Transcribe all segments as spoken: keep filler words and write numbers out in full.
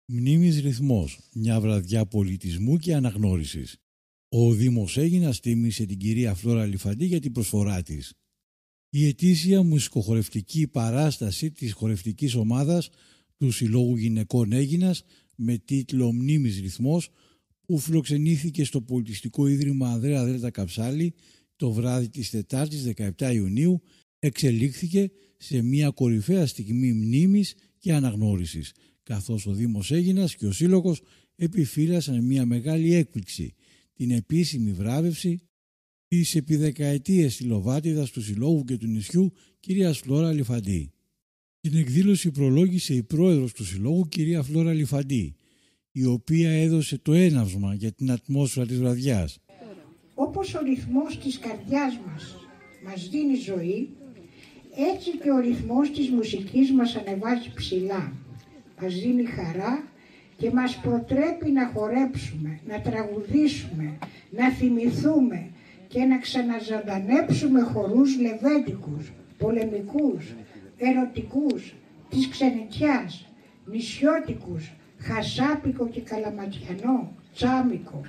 Μνήμης ρυθμός, μια βραδιά πολιτισμού και αναγνώρισης. Ο Δήμος Αίγινας τίμησε την κυρία Φλόρα Αλιφαντή για την προσφορά της. Η ετήσια μουσικοχορευτική παράσταση της χορευτικής ομάδας του Συλλόγου Γυναικών Αίγινας με τίτλο «Μνήμης ρυθμός», που φιλοξενήθηκε στο Πολιτιστικό Ίδρυμα Ανδρέα Δέλτα Καψάλη το βράδυ της Τετάρτης δεκαεπτά Ιουνίου, εξελίχθηκε σε μια κορυφαία στιγμή μνήμης και αναγνώρισης, καθώς ο Δήμος Αίγινας και ο Σύλλογος επιφύλασαν μια μεγάλη έκπληξη, την επίσημη βράβευση της επί δεκαετίες τηλοβάτιδας του Συλλόγου και του νησιού, κυρίας Φλόρα Αλιφαντή. Την εκδήλωση προλόγησε η πρόεδρος του Συλλόγου, κυρία Φλόρα Αλιφαντή, η οποία έδωσε το έναυσμα για την ατμόσφαιρα της βραδιάς. Όπως ο ρυθμός της καρδιάς μας μας δίνει ζωή, έτσι και ο ρυθμός της μουσικής μας ανεβάζει ψηλά, μας δίνει χαρά και μας προτρέπει να χορέψουμε, να τραγουδήσουμε, να θυμηθούμε και να ξαναζαντανέψουμε χορούς λεβέντικους, πολεμικούς, ερωτικούς, της ξενιτιάς, νησιώτικους, χασάπικο και καλαματιανό, τσάμικο.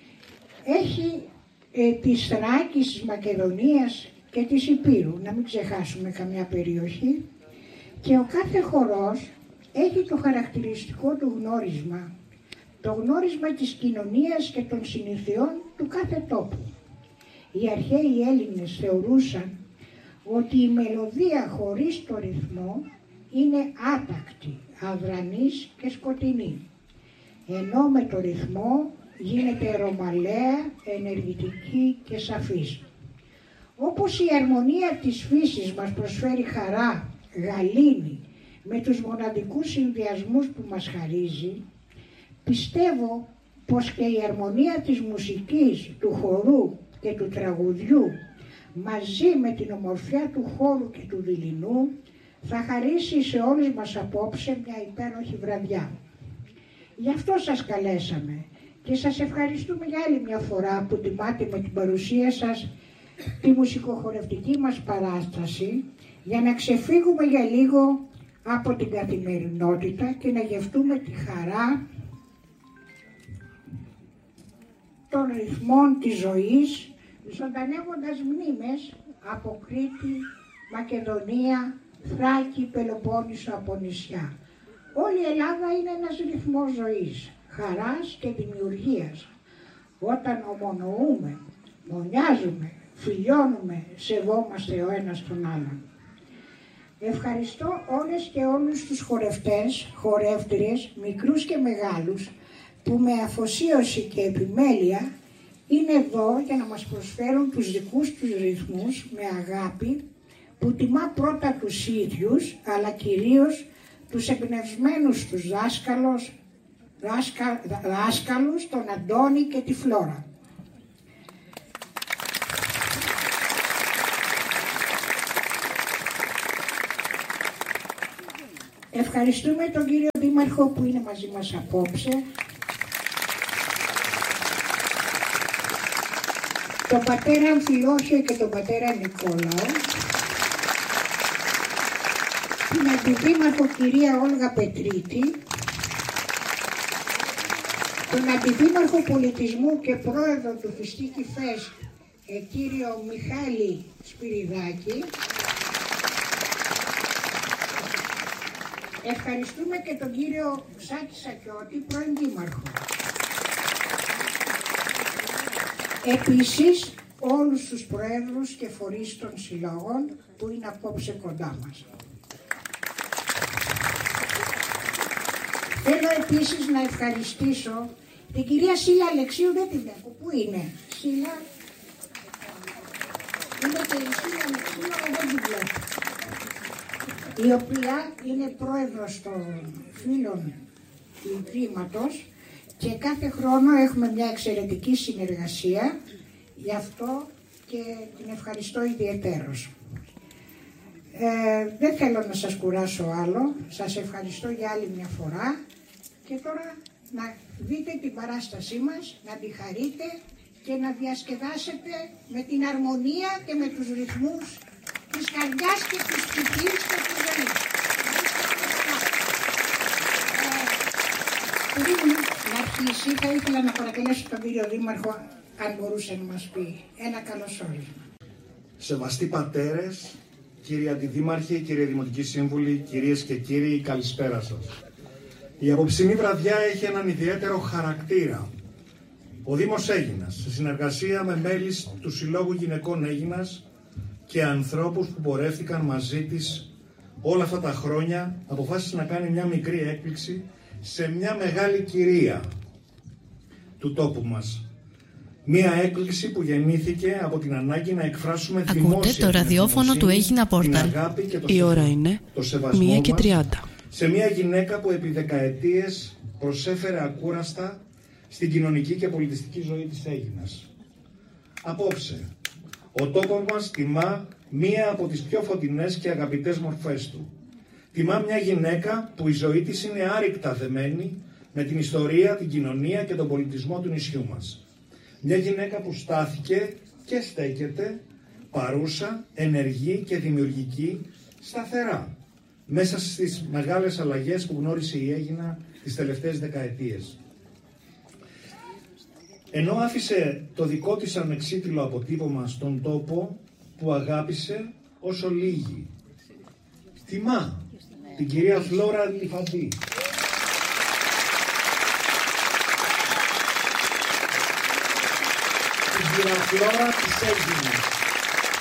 Έχει ε, της Θράκης, της Μακεδονίας και της Υπήρου, να μην ξεχάσουμε καμιά περιοχή, και ο κάθε χορός έχει το χαρακτηριστικό του γνώρισμα, το γνώρισμα της κοινωνίας και των συνηθιών του κάθε τόπου. Οι αρχαίοι Έλληνες θεωρούσαν ότι η μελωδία χωρίς το ρυθμό είναι άτακτη, αδρανής και σκοτεινή, ενώ με το ρυθμό γίνεται ρωμαλαία, ενεργητική και σαφής. Όπως η αρμονία της φύσης μας προσφέρει χαρά, γαλήνη, με τους μοναδικούς συνδυασμούς που μας χαρίζει, πιστεύω πως και η αρμονία της μουσικής, του χορού και του τραγουδιού, μαζί με την ομορφιά του χώρου και του δειλινού, θα χαρίσει σε όλες μας απόψε μια υπέροχη βραδιά. Γι' αυτό σας καλέσαμε και σας ευχαριστούμε για άλλη μια φορά που τιμάτε με την παρουσία σας τη μουσικοχορευτική μας παράσταση, για να ξεφύγουμε για λίγο από την καθημερινότητα και να γευτούμε τη χαρά των ρυθμών της ζωής, ζωντανεύοντας μνήμες από Κρήτη, Μακεδονία, Θράκη, Πελοπόννησο, από νησιά. Όλη η Ελλάδα είναι ένας ρυθμός ζωής, χαράς και δημιουργίας. Όταν ομονοούμε, μονιάζουμε, φιλιώνουμε, σεβόμαστε ο ένας τον άλλον. Ευχαριστώ όλες και όλους τους χορευτές, χορεύτριες, μικρούς και μεγάλους, που με αφοσίωση και επιμέλεια είναι εδώ για να μας προσφέρουν τους δικούς τους ρυθμούς με αγάπη, που τιμά πρώτα τους ίδιους, αλλά κυρίως τους εμπνευσμένους τους δάσκαλους, δάσκα, δάσκαλους, τον Αντώνη και τη Φλόρα. Ευχαριστούμε τον κύριο Δήμαρχο που είναι μαζί μας απόψε, τον πατέρα Αμφιλόχιο και τον πατέρα Νικόλαο, την αντιδήμαρχο κυρία Όλγα Πετρίτη, τον αντιδήμαρχο πολιτισμού και πρόεδρο του Φιστίκι Φεστ, ε, κύριο Μιχάλη Σπυριδάκη. Ευχαριστούμε και τον κύριο Σάκη Σακιώτη, πρώην δήμαρχο. Επίσης, όλους τους προέδρους και φορείς των συλλόγων που είναι απόψε κοντά μας. Θέλω επίσης να ευχαριστήσω την κυρία Σίλα Αλεξίου, δεν τη βλέπω, πού είναι, Σίλα, είναι και η Σίλα Αλεξίου, αλλά δεν τη βλέπω, η οποία είναι πρόεδρος των φίλων του Ιδρύματος και κάθε χρόνο έχουμε μια εξαιρετική συνεργασία, γι' αυτό και την ευχαριστώ ιδιαιτέρως. Ε, δεν θέλω να σας κουράσω άλλο, σας ευχαριστώ για άλλη μια φορά και τώρα να δείτε την παράστασή μας, να τη χαρείτε και να διασκεδάσετε με την αρμονία και με τους ρυθμούς της καρδιάς και της ψυχής και της ζωής. Πριν να αρχίσει, θα ήθελα να παρακαλέσω τον κύριο Δήμαρχο, αν μπορούσε να μας πει ένα καλωσόρισμα. Σεβαστοί πατέρες, κύριοι Αντιδήμαρχοι, κύριοι Δημοτικοί Σύμβουλοι, κυρίες και κύριοι, καλησπέρα σας. Η απόψινή βραδιά έχει έναν ιδιαίτερο χαρακτήρα. Ο Δήμος Αίγινας, σε συνεργασία με μέλη του Συλλόγου Γυναικών Αίγινας και ανθρώπους που πορεύτηκαν μαζί της όλα αυτά τα χρόνια, αποφάσισε να κάνει μια μικρή έκπληξη σε μια μεγάλη κυρία του τόπου μας. Μια έκπληξη που γεννήθηκε από την ανάγκη να εκφράσουμε δημόσια. Ακούτε το ραδιόφωνο του Αίγινα Πόρταλ. Η ώρα είναι μία και τριάντα. Σε μια γυναίκα που επί δεκαετίες προσέφερε ακούραστα στην κοινωνική και πολιτιστική ζωή της Αίγινας. Απόψε, ο τόπος μας τιμά μία από τις πιο φωτεινές και αγαπητές μορφές του. Τιμά μια γυναίκα που η ζωή της είναι άρρηκτα δεμένη με την ιστορία, την κοινωνία και τον πολιτισμό του νησιού μας. Μια γυναίκα που στάθηκε και στέκεται παρούσα, ενεργή και δημιουργική σταθερά μέσα στις μεγάλες αλλαγές που γνώρισε η Αίγινα τις τελευταίες δεκαετίες. Ενώ άφησε το δικό της ανεξίτηλο αποτύπωμα στον τόπο που αγάπησε όσο λίγοι. Τιμά την κυρία Φλόρα Λιφαντή. Την κυρία Φλόρα της Αίγινας.